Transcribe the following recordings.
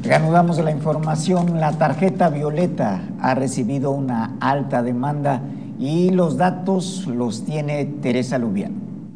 Reanudamos la información. La tarjeta violeta ha recibido una alta demanda y los datos los tiene Teresa Lubiano.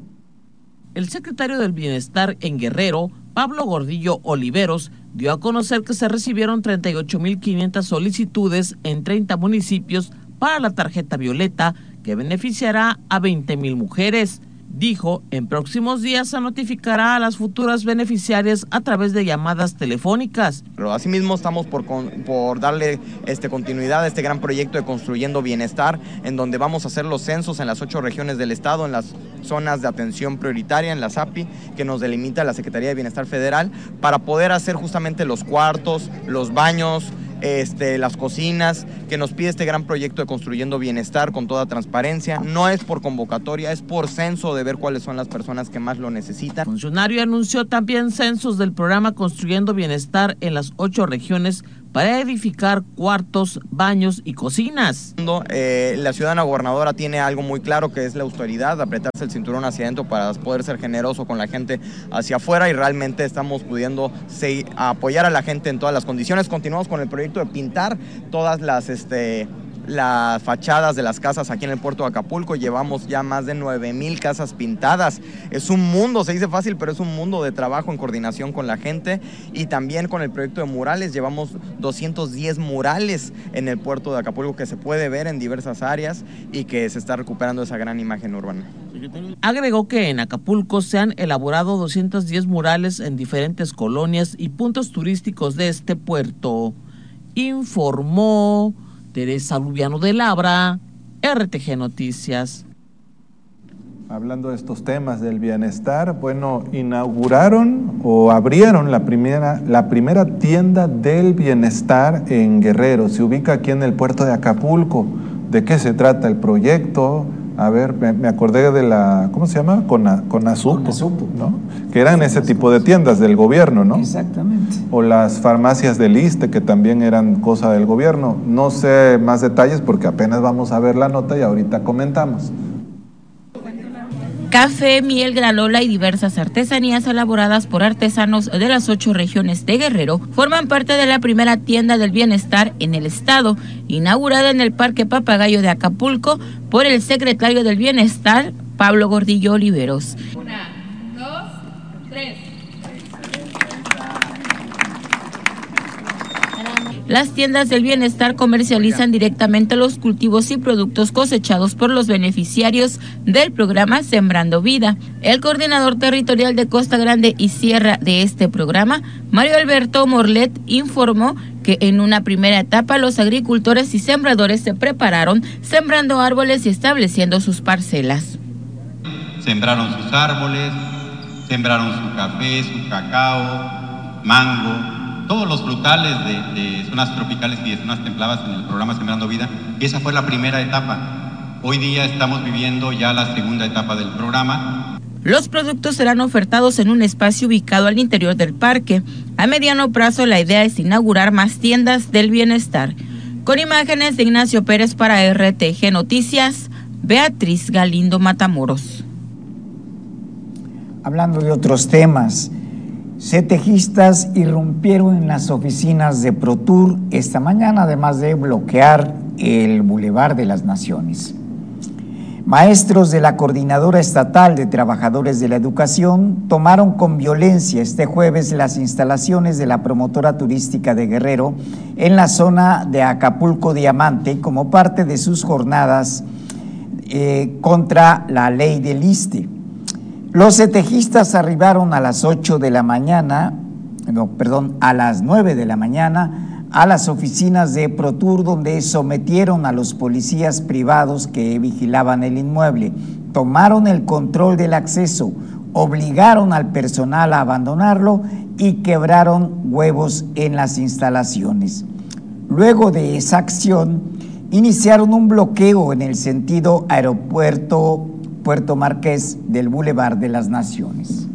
El secretario del Bienestar en Guerrero, Pablo Gordillo Oliveros, dio a conocer que se recibieron 38.500 solicitudes en 30 municipios para la tarjeta violeta, que beneficiará a 20,000 mujeres. Dijo, en próximos días se notificará a las futuras beneficiarias a través de llamadas telefónicas. Pero asimismo estamos por darle continuidad a este gran proyecto de Construyendo Bienestar, en donde vamos a hacer los censos en las 8 regiones del estado, en las zonas de atención prioritaria, en las API, que nos delimita la Secretaría de Bienestar Federal, para poder hacer justamente los cuartos, los baños, las cocinas, que nos pide este gran proyecto de Construyendo Bienestar con toda transparencia. No es por convocatoria, es por censo, de ver cuáles son las personas que más lo necesitan. El funcionario anunció también censos del programa Construyendo Bienestar en las 8 regiones para edificar cuartos, baños y cocinas. La ciudadana gobernadora tiene algo muy claro, que es la austeridad, apretarse el cinturón hacia adentro para poder ser generoso con la gente hacia afuera, y realmente estamos pudiendo apoyar a la gente en todas las condiciones. Continuamos con el proyecto de pintar todas las fachadas de las casas aquí en el puerto de Acapulco. Llevamos ya más de 9,000 casas pintadas. Es un mundo, se dice fácil, pero es un mundo de trabajo en coordinación con la gente. Y también con el proyecto de murales, llevamos 210 murales en el puerto de Acapulco que se puede ver en diversas áreas y que se está recuperando esa gran imagen urbana. Agregó que en Acapulco se han elaborado 210 murales en diferentes colonias y puntos turísticos de este puerto. Informó Teresa Lubiano de Labra, RTG Noticias. Hablando de estos temas del bienestar, bueno, inauguraron o abrieron la primera tienda del bienestar en Guerrero. Se ubica aquí en el puerto de Acapulco. ¿De qué se trata el proyecto? A ver, me acordé de la, ¿cómo se llama? Conasupo, ¿no? Que eran ese tipo de tiendas del gobierno, ¿no? Exactamente. O las farmacias del ISSSTE, que también eran cosa del gobierno. No sé más detalles porque apenas vamos a ver la nota y ahorita comentamos. Café, miel, granola y diversas artesanías elaboradas por artesanos de las 8 regiones de Guerrero forman parte de la primera tienda del bienestar en el estado, inaugurada en el Parque Papagayo de Acapulco por el secretario del Bienestar, Pablo Gordillo Oliveros. 1, 2, 3. Las tiendas del bienestar comercializan directamente los cultivos y productos cosechados por los beneficiarios del programa Sembrando Vida. El coordinador territorial de Costa Grande y Sierra de este programa, Mario Alberto Morlet, informó que en una primera etapa los agricultores y sembradores se prepararon sembrando árboles y estableciendo sus parcelas. Sembraron sus árboles, sembraron su café, su cacao, mango, todos los frutales de zonas tropicales y de zonas templadas en el programa Sembrando Vida. Esa fue la primera etapa. Hoy día estamos viviendo ya la segunda etapa del programa. Los productos serán ofertados en un espacio ubicado al interior del parque. A mediano plazo la idea es inaugurar más tiendas del bienestar. Con imágenes de Ignacio Pérez para RTG Noticias, Beatriz Galindo Matamoros. Hablando de otros temas, CETEGistas irrumpieron en las oficinas de ProTour esta mañana, además de bloquear el Boulevard de las Naciones. Maestros de la Coordinadora Estatal de Trabajadores de la Educación tomaron con violencia este jueves las instalaciones de la promotora turística de Guerrero en la zona de Acapulco Diamante como parte de sus jornadas contra la ley del ISSSTE. Los CETEGistas arribaron a las 8 de la mañana, a las 9 de la mañana a las oficinas de ProTour, donde sometieron a los policías privados que vigilaban el inmueble, tomaron el control del acceso, obligaron al personal a abandonarlo y quebraron huevos en las instalaciones. Luego de esa acción, iniciaron un bloqueo en el sentido aeropuerto Puerto Marqués del Boulevard de las Naciones.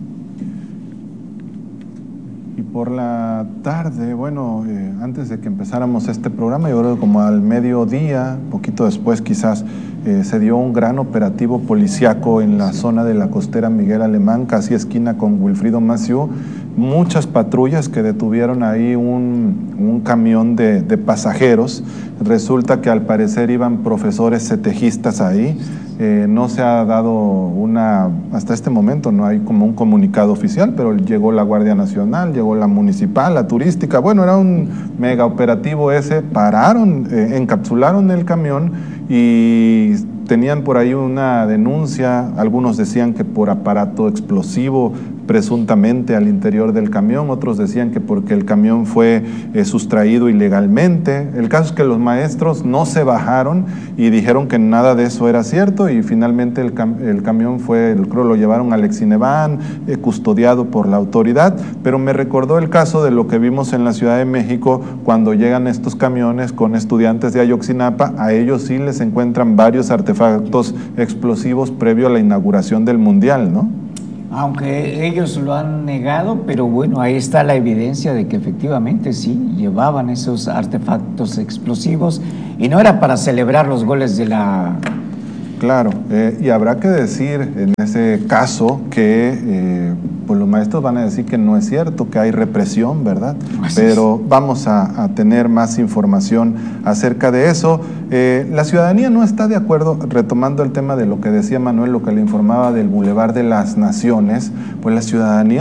Y por la tarde, antes de que empezáramos este programa, yo creo que como al mediodía, poquito después quizás, se dio un gran operativo policiaco en la zona de la costera Miguel Alemán, casi esquina con Wilfrido Maciú, muchas patrullas que detuvieron ahí un camión de pasajeros. Resulta que al parecer iban profesores setejistas ahí. No se ha dado hasta este momento no hay como un comunicado oficial, pero llegó la Guardia Nacional, llegó la municipal, la turística, bueno, era un mega operativo ese, pararon, encapsularon el camión y tenían por ahí una denuncia, algunos decían que por aparato explosivo presuntamente al interior del camión, otros decían que porque el camión fue sustraído ilegalmente. El caso es que los maestros no se bajaron y dijeron que nada de eso era cierto y finalmente el camión creo lo llevaron al Exineván, custodiado por la autoridad, pero me recordó el caso de lo que vimos en la Ciudad de México cuando llegan estos camiones con estudiantes de Ayotzinapa, a ellos sí les encuentran varios artefactos explosivos previo a la inauguración del Mundial, ¿no? Aunque ellos lo han negado, pero bueno, ahí está la evidencia de que efectivamente sí, llevaban esos artefactos explosivos y no era para celebrar los goles de la... Claro, y habrá que decir en ese caso que pues los maestros van a decir que no es cierto, que hay represión, ¿verdad? Pero vamos a tener más información acerca de eso. La ciudadanía no está de acuerdo, retomando el tema de lo que decía Manuel, lo que le informaba del Boulevard de las Naciones, pues la ciudadanía